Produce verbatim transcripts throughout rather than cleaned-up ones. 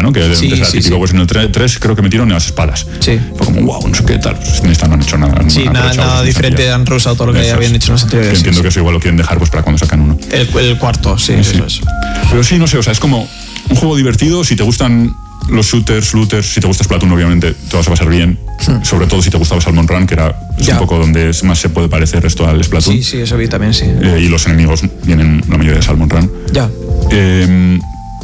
¿no? Que sí, antes era sí, típico, sí. pues en el tres creo que metieron las espadas. Sí. Fue como, wow, no sé qué tal. Pues en esta no han hecho nada. Sí, no han nada, nada diferente, han reusado todo lo que eso habían es. hecho en los anteriores. Que entiendo sí, que eso igual lo quieren dejar pues para cuando sacan uno. El, el cuarto, sí, sí, eso es. Pero sí, no sé, o sea, es como un juego divertido. Si te gustan los shooters, looters, si te gusta Splatoon, obviamente te vas a pasar bien. Hmm. Sobre todo si te gustaba Salmon Run, que era es un poco donde más se puede parecer esto al Splatoon. Sí, sí, eso vi también, sí. Eh, y los enemigos vienen la mayoría de Salmon Run. Ya. Eh,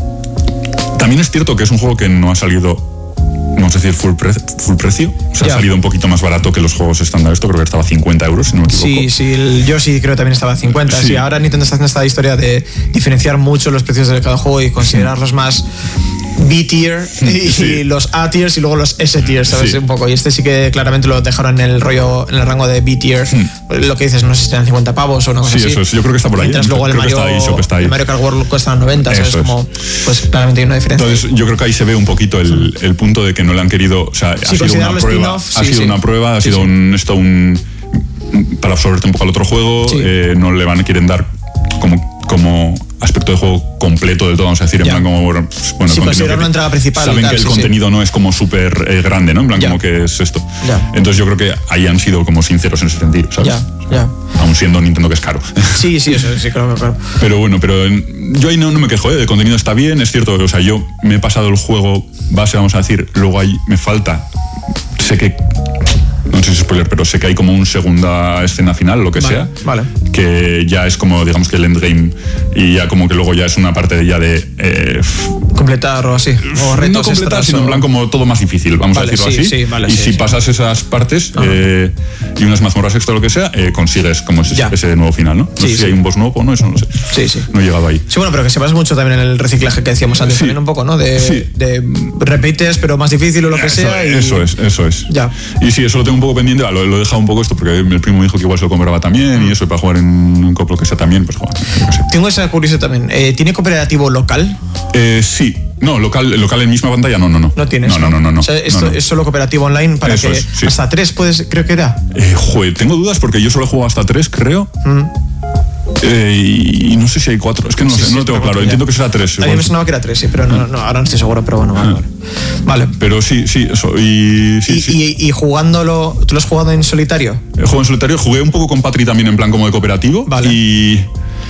también es cierto que es un juego que no ha salido, vamos a decir, full, pre full precio. O sea, ya. ha salido un poquito más barato que los juegos estándar. Esto creo que estaba a cincuenta euros, si no me equivoco. Sí, sí, el, yo sí creo que también estaba a cincuenta. Sí. sí, ahora Nintendo está haciendo esta historia de diferenciar mucho los precios de cada juego y considerarlos sí. más B-tier y sí. los A-tiers y luego los S-tiers, ¿sabes? Sí. Un poco. Y este sí que claramente lo dejaron en el rollo, en el rango de B-tier. Mm. Lo que dices, no sé si eran cincuenta pavos o una cosa sí, así. Eso es, yo creo que está por ahí. Mientras luego el Mario, ahí, el Mario Kart World cuesta noventa, ¿sabes? Como, pues claramente hay una diferencia. Entonces yo creo que ahí se ve un poquito el, el punto de que no le han querido, o sea, sí, ha sido una prueba, ha sí, sido sí. una prueba, ha sí, sido sí. un, esto un, para absorberte un poco al otro juego, sí. eh, no le van quieren dar como, como aspecto de juego completo del todo, vamos a decir, en ya. plan como, bueno, sí, considerar una entrada principal. Saben tal, que el sí, contenido sí. no es como súper eh, grande, ¿no? En plan ya. como que es esto. Ya. Entonces yo creo que ahí han sido como sinceros en ese sentido, ¿sabes? Ya, ya. Aún siendo Nintendo que es caro. Sí, sí, eso sí, claro, claro. Pero bueno, pero yo ahí no, no me quejo, ¿eh? El contenido está bien, es cierto, o sea, yo me he pasado el juego base, vamos a decir, luego ahí me falta, sé que, no sé si es spoiler, pero sé que hay como una segunda escena final, lo que vale, sea, vale. que ya es como, digamos que el endgame, y ya como que luego ya es una parte ya de... Eh, completar o así, o retos no completar, extras, sino o... en plan como todo más difícil, vamos vale, a decirlo sí, así. Sí, vale, y sí, si sí. pasas esas partes eh, y unas mazmorras extra o lo que sea, eh, consigues como ese, ese nuevo final, ¿no? No sí, sé sí. si hay un boss nuevo o no, eso no lo sé. Sí, sí. No he llegado ahí. Sí, bueno, pero que sepas mucho también en el reciclaje que decíamos antes, sí. también un poco, ¿no? De, sí. de repites, pero más difícil o lo que eso, sea. Y... Eso es, eso es. Ya. Y sí, eso lo tengo un poco pendiente, lo, lo he dejado un poco esto, porque el primo me dijo que igual se lo compraba también, mm. y eso, y para jugar en un cop lo que sea también, pues jugar. Tengo esa curiosidad también. Eh, ¿Tiene cooperativo local? Eh, sí. No, local, local en misma pantalla, no, no, no. No tienes. No, no, no, no. no. O sea, esto no, no. es solo cooperativo online para eso que es, sí. hasta tres puedes, creo que era. Eh, joder, tengo dudas porque yo solo he jugado hasta tres, creo. Mm. Eh, y, y no sé si hay cuatro. Es que no, sí, sé, sí, no lo tengo claro. Ya. Entiendo que será tres. A mí me sonaba que era tres, sí, pero no, no, ahora no estoy seguro, pero bueno, vale, ah. vale. Vale. Pero sí, sí, eso. Y, sí, y, sí. y, y jugándolo, ¿tú lo has jugado en solitario? El juego en solitario, jugué un poco con Patri también en plan como de cooperativo. Vale. Y.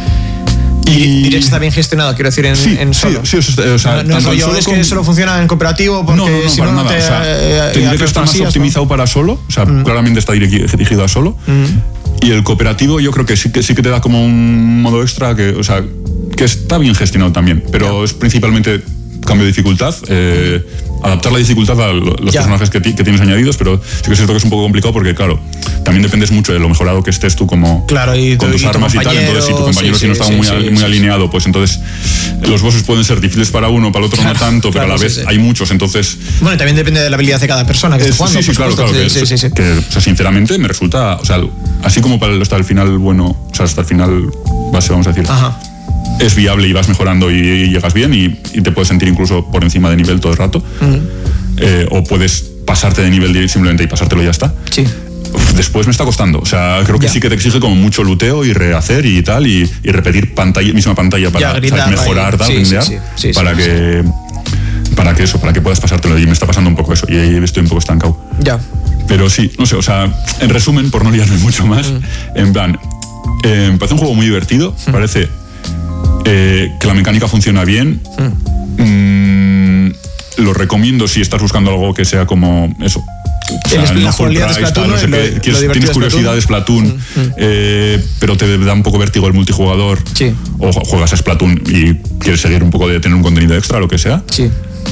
Y dirías que está bien gestionado, quiero decir, en, sí, en solo. Sí, sí, o sea, no, no es rollo, solo es con... que solo funciona en cooperativo porque no, no, no, si para no, nada. no te... O sea, eh, te diré que está más optimizado ¿no? para solo, o sea, mm. claramente está dirigido a solo. Mm. Y el cooperativo yo creo que sí que sí que te da como un modo extra que, o sea, que está bien gestionado también, pero yeah. es principalmente cambio de dificultad, eh, adaptar la dificultad a los yeah. personajes que, que tienes añadidos, pero sí que es cierto que es un poco complicado porque, claro, también dependes mucho de lo mejorado que estés tú como claro, y, con tus y armas y tal, entonces si tu compañero sí, si no está sí, muy, sí, muy sí, alineado, pues entonces los bosses pueden ser difíciles para uno, para el otro claro, no tanto, pero claro, a la vez sí, sí. hay muchos, entonces... Bueno, y también depende de la habilidad de cada persona que esté jugando. Sí, sí, claro, claro, que, sí, sí, sí. que o sea, sinceramente me resulta, o sea, así como para el, hasta el final bueno, o sea, hasta el final base, vamos a decir. Ajá. Es viable y vas mejorando y, y llegas bien y, y te puedes sentir incluso por encima de nivel todo el rato. Uh-huh. eh, o puedes pasarte de nivel simplemente y pasártelo y ya está. Sí. Uf, después me está costando. O sea, creo que ya. sí que te exige como mucho luteo y rehacer y tal, y, y repetir pantalla, misma pantalla para ya, ¿sabes? mejorar, tal, sí, sí, sí, sí, para sí, que sí. para que eso, para que puedas pasártelo. Y me está pasando un poco eso. Y ahí estoy un poco estancado. Ya. Pero sí, no sé, o sea, en resumen, por no liarme mucho más, uh-huh. en plan, eh, me parece un juego muy divertido, uh-huh. parece Eh, que la mecánica funciona bien. Mm. Mm, lo recomiendo si estás buscando algo que sea como eso. O sea, el, no la jugabilidad de Splatoon, no sé lo, qué, lo que es, tienes curiosidad de Splatoon, mm, mm. Eh, pero te da un poco vértigo el multijugador. Sí. O juegas a Splatoon y quieres seguir un poco de tener un contenido extra, lo que sea. Sí.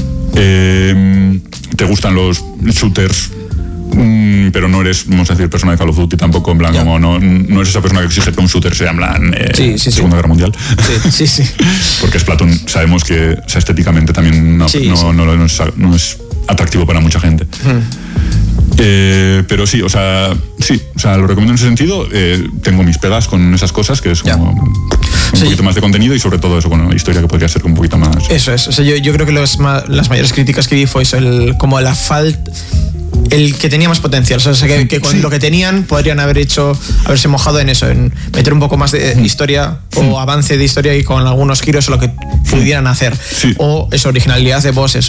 Eh, te gustan los shooters. Mm, pero no eres, vamos a decir, persona de Call of Duty tampoco, en plan, yeah. como no, no eres esa persona que exige que un shooter sea en plan eh, sí, sí, Segunda sí. Guerra Mundial. Sí, sí, sí. Porque Splatoon sabemos que o sea, estéticamente también no, sí, no, sí. No, no, no, es, no es atractivo para mucha gente. Mm. Eh, pero sí, o sea, sí, o sea, lo recomiendo en ese sentido. Eh, tengo mis pegas con esas cosas, que es como yeah. un sí. poquito más de contenido y sobre todo eso, con una historia que podría ser un poquito más... Eso es, o sea, yo, yo creo que los, las mayores críticas que vi fue eso, el, como la falta... el que tenía más potencial, o sea, que, que con sí. lo que tenían podrían haber hecho, haberse mojado en eso, en meter un poco más de mm. historia o mm. avance de historia y con algunos giros o lo que pudieran hacer. Sí. O esa originalidad de bosses.